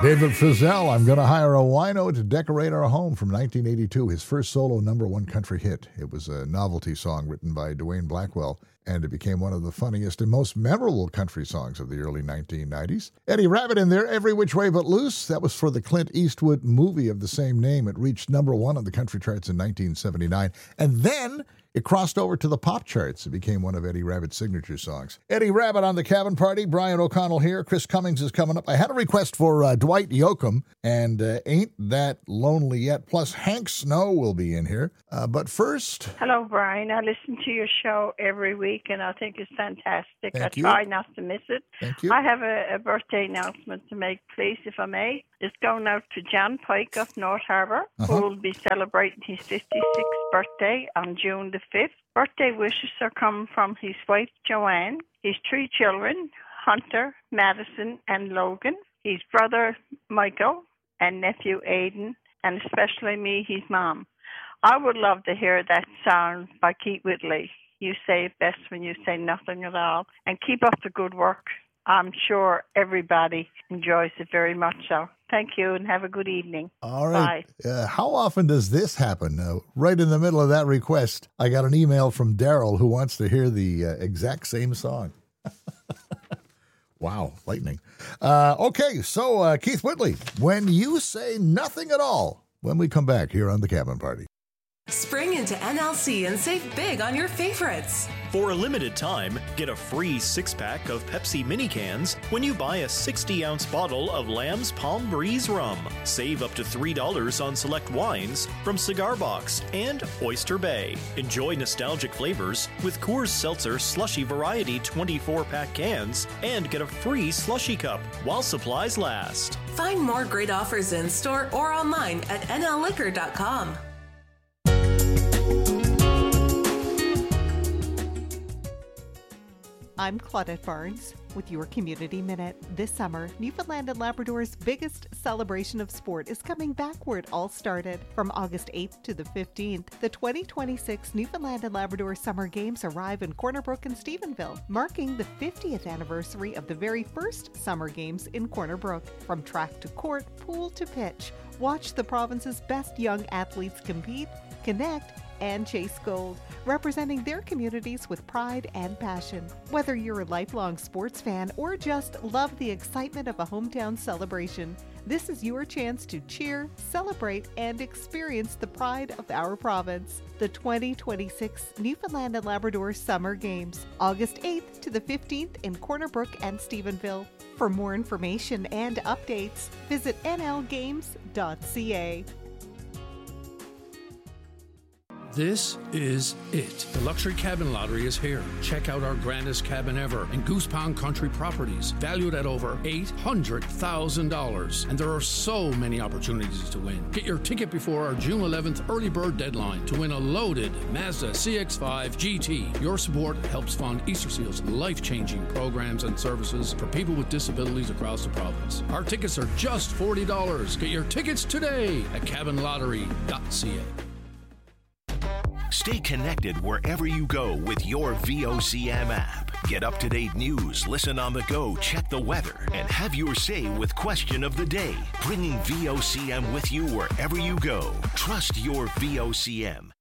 David Frizzell, I'm going to hire a wino to decorate our home from 1982, his first solo number one country hit. It was a novelty song written by Dwayne Blackwell, and it became one of the funniest and most memorable country songs of the early 1990s. Eddie Rabbitt in there, Every Which Way But Loose. That was for the Clint Eastwood movie of the same name. It reached number one on the country charts in 1979, and then it crossed over to the pop charts. It became one of Eddie Rabbitt's signature songs. Eddie Rabbitt on the Cabin Party. Brian O'Connell here. Chris Cummings is coming up. I had a request for Dwight Yoakam and Ain't That Lonely Yet. Plus, Hank Snow will be in here. But first... Hello, Brian. I listen to your show every week, and I think it's fantastic. Thank you. Try not to miss it. Thank you. I have a birthday announcement to make, please, if I may. It's going out to John Pike of North Harbour, who will be celebrating his 56th birthday on June the 5th. Birthday wishes are coming from his wife, Joanne, his 3 children, Hunter, Madison, and Logan, his brother, Michael, and nephew, Aidan, and especially me, his mom. I would love to hear that song by Keith Whitley. You say it best when you say nothing at all. And keep up the good work. I'm sure everybody enjoys it very much so. Thank you, and have a good evening. All right. Bye. How often does this happen? Right in the middle of that request, I got an email from Daryl who wants to hear the exact same song. Wow, lightning. Okay, so Keith Whitley, When You Say Nothing at All, when we come back here on the Cabin Party. Spring into NLC and save big on your favorites. For a limited time, get a free 6-pack of Pepsi mini cans when you buy a 60-ounce bottle of Lamb's Palm Breeze rum. Save up to $3 on select wines from Cigar Box and Oyster Bay. Enjoy nostalgic flavors with Coors Seltzer Slushy Variety 24-pack cans and get a free slushy cup while supplies last. Find more great offers in store or online at nlliquor.com. I'm Claudette Barnes with your Community Minute. This summer, Newfoundland and Labrador's biggest celebration of sport is coming back where it all started. From August 8th to the 15th, the 2026 Newfoundland and Labrador Summer Games arrive in Corner Brook and Stephenville, marking the 50th anniversary of the very first Summer Games in Corner Brook. From track to court, pool to pitch, watch the province's best young athletes compete, connect, and chase gold, representing their communities with pride and passion. Whether you're a lifelong sports fan or just love the excitement of a hometown celebration, this is your chance to cheer, celebrate, and experience the pride of our province. The 2026 Newfoundland and Labrador Summer Games, August 8th to the 15th in Corner Brook and Stephenville. For more information and updates, visit nlgames.ca. This is it. The Luxury Cabin Lottery is here. Check out our grandest cabin ever in Goose Pond Country Properties, valued at over $800,000. And there are so many opportunities to win. Get your ticket before our June 11th early bird deadline to win a loaded Mazda CX-5 GT. Your support helps fund Easter Seal's life-changing programs and services for people with disabilities across the province. Our tickets are just $40. Get your tickets today at cabinlottery.ca. Stay connected wherever you go with your VOCM app. Get up-to-date news, listen on the go, check the weather, and have your say with Question of the Day. Bringing VOCM with you wherever you go. Trust your VOCM.